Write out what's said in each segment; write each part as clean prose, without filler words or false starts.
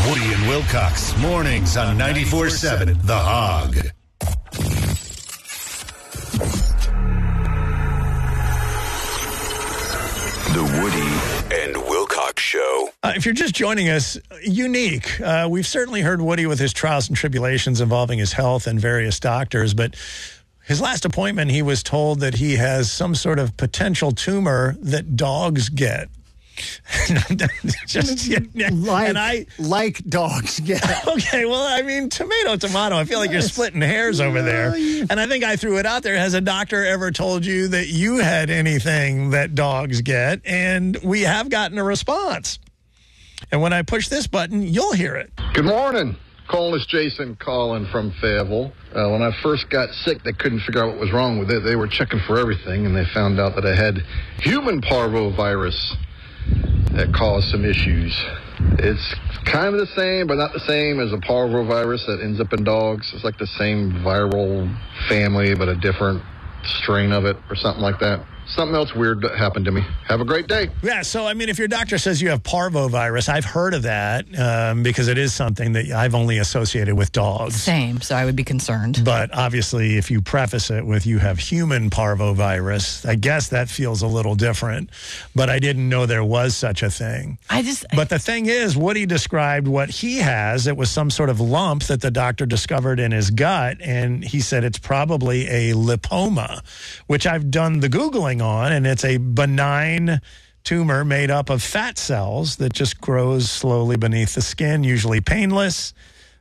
Woody and Wilcox, mornings on 94.7 The Hog. The Woody and Wilcox Show. If you're just joining us, unique. We've certainly heard Woody with his trials and tribulations involving his health and various doctors, but his last appointment, he was told that he has some sort of potential tumor that dogs get. Like dogs get. Okay, well, I mean, tomato. I feel like you're splitting hairs over there. And I think I threw it out there. Has a doctor ever told you that you had anything that dogs get? And we have gotten a response. And when I push this button, you'll hear it. Good morning. Calling is Jason calling from Fayetteville. When I first got sick, they couldn't figure out what was wrong with it. They were checking for everything, and they found out that I had human parvovirus that caused some issues. It's kind of the same, but not the same as a parvovirus that ends up in dogs. It's like the same viral family, but a different strain of it or something like that. Something else weird that happened to me. Have a great day. Yeah, so, I mean, if your doctor says you have parvovirus, I've heard of that because it is something that I've only associated with dogs. Same, so I would be concerned. But obviously, if you preface it with you have human parvovirus, I guess that feels a little different. But I didn't know there was such a thing. But the thing is, Woody described what he has. It was some sort of lump that the doctor discovered in his gut, and he said it's probably a lipoma, which I've done the Googling on, and it's a benign tumor made up of fat cells that just grows slowly beneath the skin, usually painless,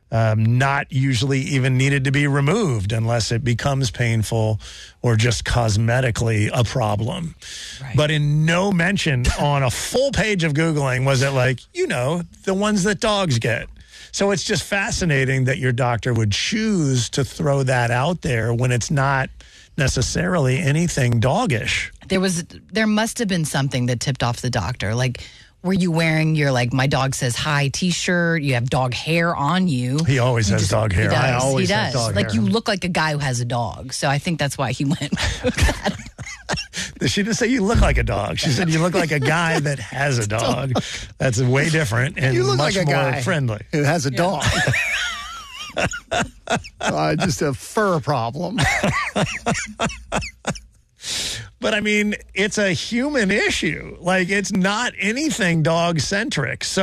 not usually even needed to be removed unless it becomes painful or just cosmetically a problem. Right. But in no mention on a full page of Googling was it like, the ones that dogs get. So it's just fascinating that your doctor would choose to throw that out there when it's not necessarily anything doggish. There must have been something that tipped off the doctor. Like, were you wearing your, my dog says hi t-shirt? You have dog hair on you. He always has dog hair. I always have dog hair. You look like a guy who has a dog. So I think that's why he went with that. She didn't say you look like a dog. She said you look like a guy that has a dog. That's way different and you look much like a more guy friendly. Who has a dog. Just a fur problem. But I mean, it's a human issue. It's not anything dog-centric. So